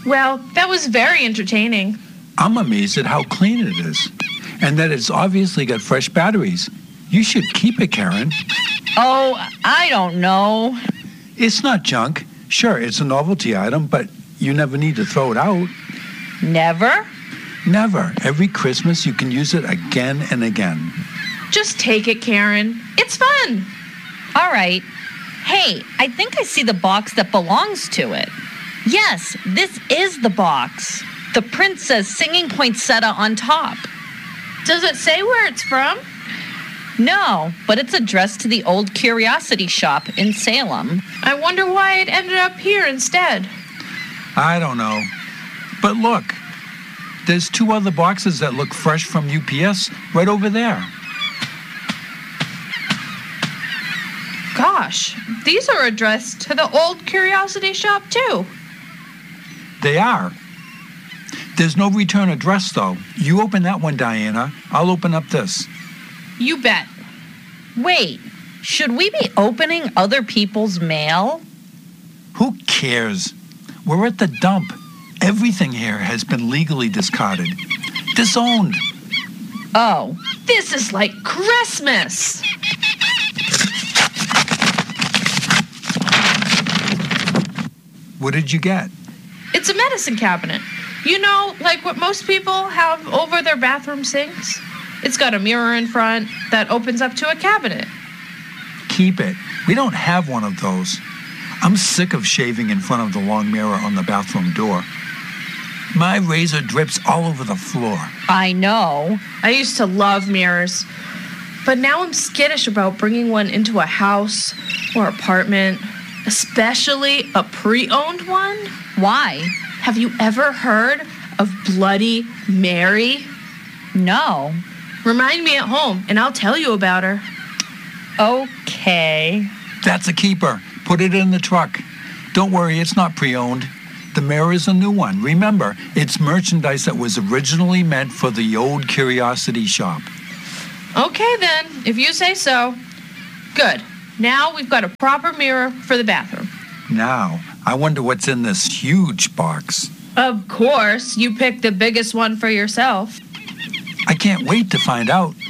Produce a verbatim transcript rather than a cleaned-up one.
Well, that was very entertaining. I'm amazed at how clean it is, and that it's obviously got fresh batteries. You should keep it, Karen. Oh, I don't know. It's not junk. Sure, it's a novelty item, but you never need to throw it out. Never? Never. Every Christmas, you can use it again and again. Just take it, Karen. It's fun. All right. Hey, I think I see the box that belongs to it. Yes, this is the box. The print says Singing Poinsettia on top. Does it say where it's from? No, but it's addressed to the Old Curiosity Shop in Salem. I wonder why it ended up here instead. I don't know. But look, there's two other boxes that look fresh from U P S right over there. Gosh, these are addressed to the Old Curiosity Shop, too. They are. There's no return address, though. You open that one, Diana. I'll open up this. You bet. Wait, should we be opening other people's mail? Who cares? We're at the dump. Everything here has been legally discarded. Disowned. Oh. This is like Christmas. What did you get? It's a medicine cabinet. You know, like what most people have over their bathroom sinks? It's got a mirror in front that opens up to a cabinet. Keep it. We don't have one of those. I'm sick of shaving in front of the long mirror on the bathroom door. My razor drips all over the floor. I know. I used to love mirrors, but now I'm skittish about bringing one into a house or apartment, especially a pre-owned one. Why? Have you ever heard of Bloody Mary? No. Remind me at home, and I'll tell you about her. Okay. That's a keeper. Put it in the truck. Don't worry, it's not pre-owned. The mirror is a new one. Remember, it's merchandise that was originally meant for the Old Curiosity Shop. Okay, then, if you say so. Good. Now we've got a proper mirror for the bathroom. Now, I wonder what's in this huge box. Of course, you picked the biggest one for yourself. I can't wait to find out.